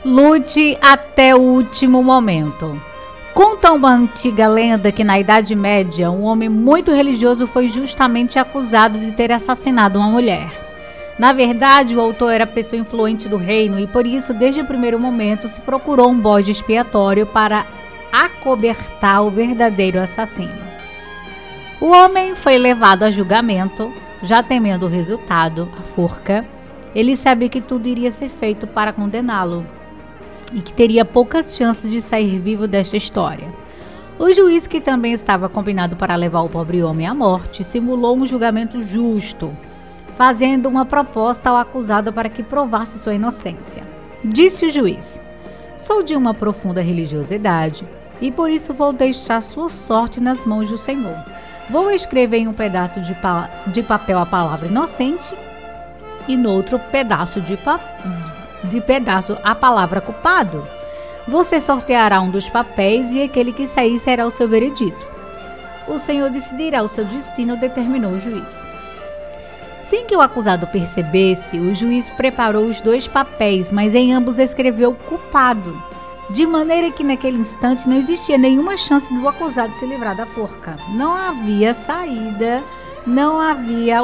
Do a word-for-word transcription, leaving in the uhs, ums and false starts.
Lute até o último momento. Conta uma antiga lenda que na Idade Média, um homem muito religioso foi justamente acusado de ter assassinado uma mulher. Na verdade, o autor era pessoa influente do reino e por isso, desde o primeiro momento, se procurou um bode expiatório para acobertar o verdadeiro assassino. O homem foi levado a julgamento, já temendo o resultado, a forca. Ele sabe que tudo iria ser feito para condená-lo e que teria poucas chances de sair vivo desta história. O juiz, que também estava combinado para levar o pobre homem à morte, simulou um julgamento justo, fazendo uma proposta ao acusado para que provasse sua inocência. Disse o juiz: sou de uma profunda religiosidade e por isso vou deixar sua sorte nas mãos do Senhor. Vou escrever em um pedaço de, pa- de papel a palavra inocente e no outro pedaço de papel de pedaço a palavra culpado. Você sorteará um dos papéis e aquele que sair será o seu veredito. O Senhor decidirá o seu destino, determinou o juiz. Sem que o acusado percebesse, o juiz preparou os dois papéis, mas em ambos escreveu culpado, de maneira que naquele instante não existia nenhuma chance do acusado se livrar da forca. Não havia saída, não havia